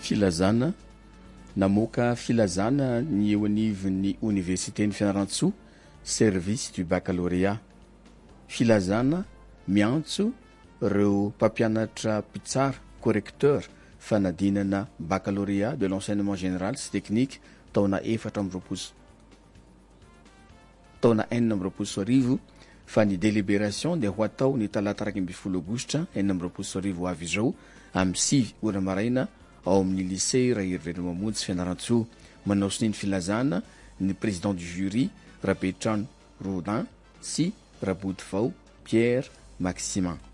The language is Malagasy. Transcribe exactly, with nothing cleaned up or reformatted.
filazana namoaka filazana ny eo anivon'ny Université ny Fianarantsoa service du baccalauréat. Filazana miantso ireo mpampianatra mpitsara correcteur fanadinana baccalauréat de l'enseignement général sy technique taona efatra amby roapolo taona enina amby roapolo sy arivo fa ny délibération dia ho atao ny talata iraika ambin'ny folo aogositra enina amby roapolo sy arivo avy izao amin'ny sivy ora maraina ao amin'ny lycée Rahery Mamonjy sy Fianarantsoa. Manao sininy filazana ny président du jury Rabetrano Rodin sy Rabodivao Pierre Maximin.